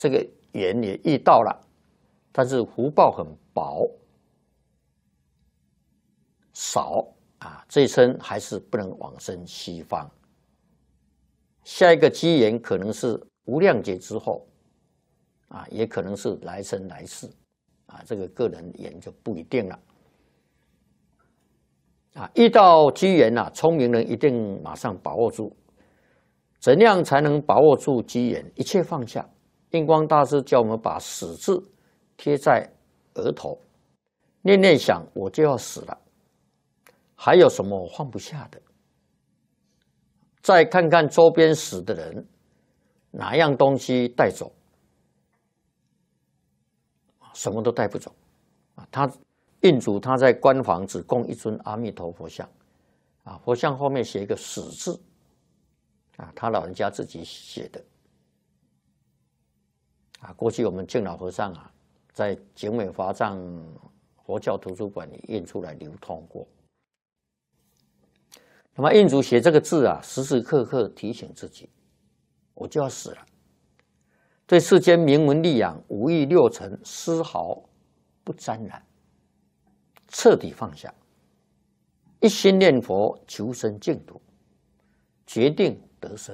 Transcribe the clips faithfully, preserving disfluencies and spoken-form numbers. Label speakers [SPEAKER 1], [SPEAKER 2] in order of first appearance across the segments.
[SPEAKER 1] 这个缘也遇到了，但是福报很薄，少啊，这一生还是不能往生西方。下一个机缘可能是无量劫之后，啊，也可能是来生来世，啊，这个个人缘就不一定了。啊，遇到机缘啊，聪明人一定马上把握住。怎样才能把握住机缘？一切放下。印光大师叫我们把死字贴在额头，念念想我就要死了，还有什么放不下的？再看看周边死的人，哪样东西带走？什么都带不走。啊，他印主他在官房只供一尊阿弥陀佛像，啊，佛像后面写一个死字，啊，他老人家自己写的。啊，过去我们敬老和尚啊，在景美华藏佛教图书馆里印出来流通过。那么印主写这个字啊，时时刻刻提醒自己，我就要死了。对世间名闻利养、五欲六尘丝毫不沾染，彻底放下，一心念佛求生净土，决定得生。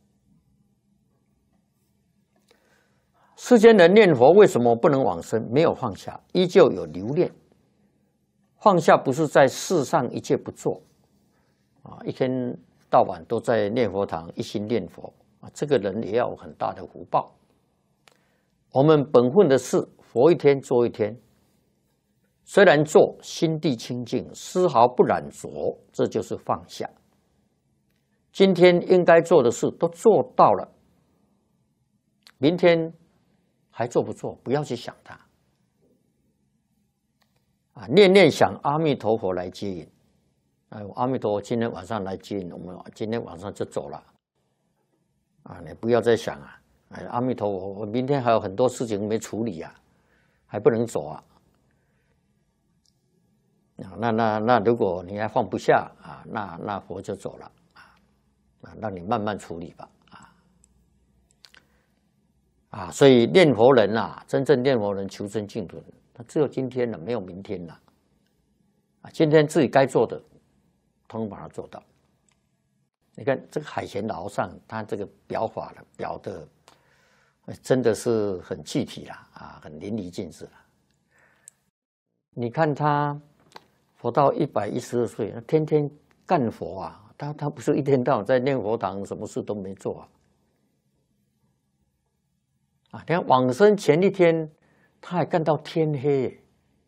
[SPEAKER 1] 世间人念佛为什么不能往生？没有放下，依旧有留恋。放下不是在世上一切不做啊，一天到晚都在念佛堂一心念佛啊，这个人也要有很大的福报。我们本分的事，佛一天做一天，虽然做，心地清净，丝毫不染浊，这就是放下。今天应该做的事都做到了，明天还做不做？不要去想它啊！念念想阿弥陀佛来接引，哎，阿弥陀佛今天晚上来接引我们，今天晚上就走了啊！你不要再想啊！哎，阿弥陀佛，我明天还有很多事情没处理啊，还不能走啊！啊，那那那，如果你还放不下啊，那那佛就走了啊，啊，让你慢慢处理吧。啊，所以念佛人啊，真正念佛人求生净土人，他只有今天了，没有明天了。啊，今天自己该做的，统统把它做到。你看这个海贤老上，他这个表法了，表的真的是很具体啦，啊，很淋漓尽致了。你看他佛到一百一十二岁，天天干佛啊，他他不是一天到晚在念佛堂，什么事都没做啊。啊，你看往生前一天，他还干到天黑。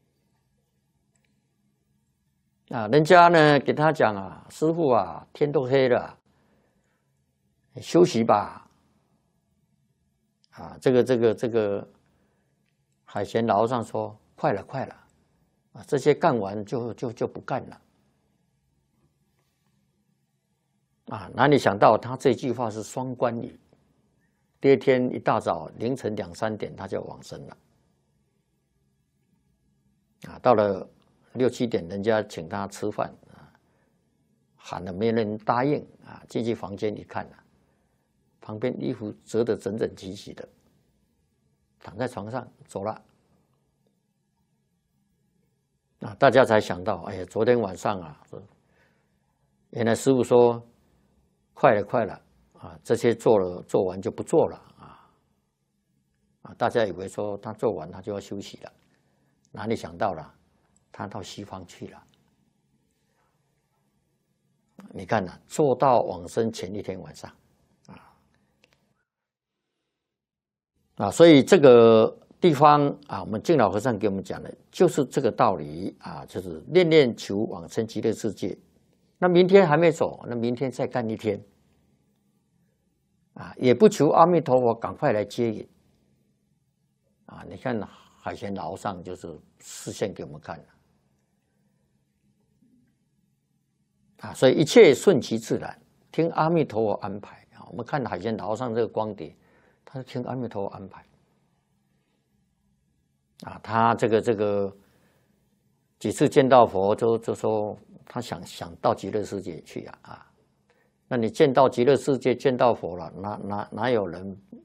[SPEAKER 1] 啊，人家呢给他讲啊，师父啊，天都黑了，休息吧。啊，这个这个这个海贤老和尚说，快了快了，啊，这些干完就就就不干了。啊，哪里想到他这句话是双关语。第二天一大早凌晨两三点，他就往生了。啊，到了六七点，人家请他吃饭啊，喊了没人答应啊。进去房间一看啊，旁边衣服折得整整齐齐的，躺在床上走了。啊，大家才想到，哎呀，昨天晚上啊，原来师父说快了快了。啊，这些做了做完就不做了啊！啊，大家以为说他做完他就要休息了，哪里想到了，他到西方去了。你看呐、啊，做到往生前一天晚上，啊啊，所以这个地方啊，我们敬老和尚给我们讲的就是这个道理啊，就是念念求往生极乐世界。那明天还没走，那明天再干一天。啊，也不求阿弥陀佛赶快来接引。啊，你看海贤老和尚就是示现给我们看了。啊，所以一切顺其自然，听阿弥陀佛安排啊。我们看海贤老和尚这个光碟，他是听阿弥陀佛安排。啊，他这个这个几次见到佛，就就说他想想到极乐世界去啊啊。那你见到极乐世界，见到佛了，哪哪哪有人